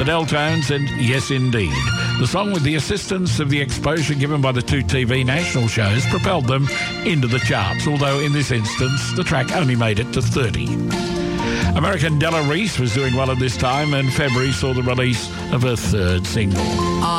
Deltones and Yes Indeed. The song, with the assistance of the exposure given by the 2 TV national shows, propelled them into the charts, although in this instance the track only made it to 30. American Della Reese was doing well at this time, and February saw the release of her 3rd single.